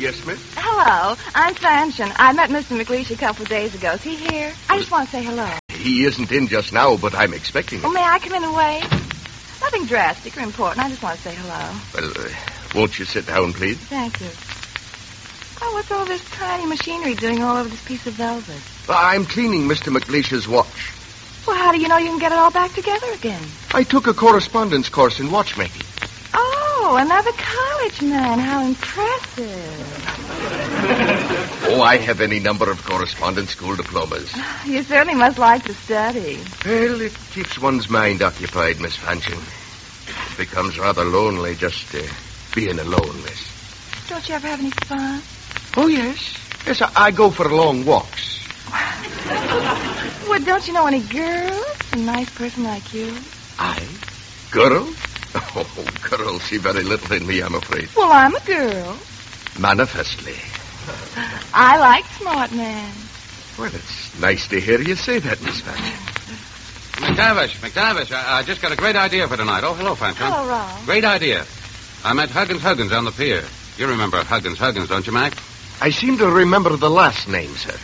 yes, miss? Hello, I'm Fanchon. I met Mr. McLeish a couple of days ago. Is he here? I just want to say hello. He isn't in just now, but I'm expecting him. Oh, may I come in and wait? Nothing drastic or important. I just want to say hello. Well, won't you sit down, please? Thank you. Oh, what's all this tiny machinery doing all over this piece of velvet? I'm cleaning Mr. McLeish's watch. Well, how do you know you can get it all back together again? I took a correspondence course in watchmaking. Oh, another college man. How impressive. Oh, I have any number of correspondence school diplomas. You certainly must like to study. Well, it keeps one's mind occupied, Miss Fanchon. It becomes rather lonely just being alone, miss. Don't you ever have any fun? Oh, yes. Yes, I go for long walks. Well, don't you know any girls? A nice person like you. I? Girl? Oh, girls see very little in me, I'm afraid. Well, I'm a girl. Manifestly. I like smart men. Well, it's nice to hear you say that, Miss Fanchon. McTavish, I just got a great idea for tonight. Oh, hello, Fanchon. Hello, Ron. Great idea. I met Huggins on the pier. You remember Huggins, don't you, Mac? I seem to remember the last name, sir.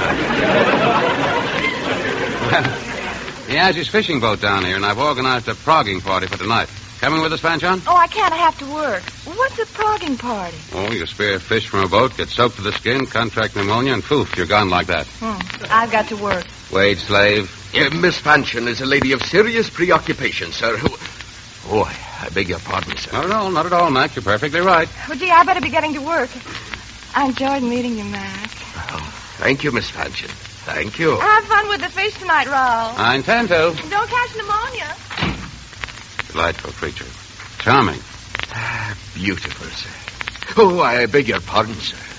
He has his fishing boat down here, and I've organized a progging party for tonight. Coming with us, Fanchon? Oh, I can't. I have to work. What's a progging party? Oh, you spear fish from a boat, get soaked to the skin, contract pneumonia, and poof, you're gone like that. I've got to work. Wage slave. Miss Fanchon is a lady of serious preoccupation, sir. Oh, I beg your pardon, sir. Not at all, Mac. You're perfectly right. Well, gee, I better be getting to work. I enjoyed meeting you, Mac. Oh, thank you, Miss Fanchon. Thank you. Have fun with the fish tonight, Raoul. I intend to. Don't catch pneumonia. Delightful creature. Charming. Beautiful, sir. Oh, I beg your pardon, sir.